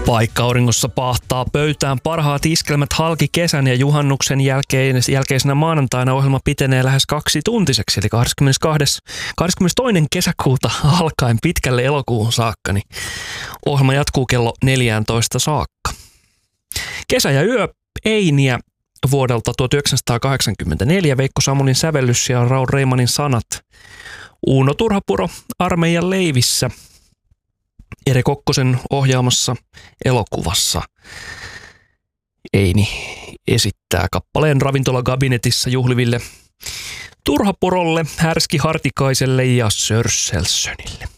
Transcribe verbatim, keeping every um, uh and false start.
Vaikka auringossa pahtaa pöytään parhaat iskelmät halki kesän ja juhannuksen jälkeen, jälkeisenä maanantaina ohjelma pitenee lähes kaksi tuntiseksi, eli kahdeskymmenestoinen kahdeskymmenestoinen kesäkuuta alkaen pitkälle elokuuhun saakka, niin ohjelma jatkuu kello neljätoista saakka. Kesä ja yö Einiä vuodelta tuhatyhdeksänsataakahdeksankymmentäneljä, Veikko Samulin sävellys ja Raul Reimanin sanat. Uuno Turhapuro armeijan leivissä. Ere Kokkosen ohjaamassa elokuvassa. Eini esittää kappaleen ravintolakabinetissa juhliville Turhapurolle, Härski Hartikaiselle ja Sörsselsönille.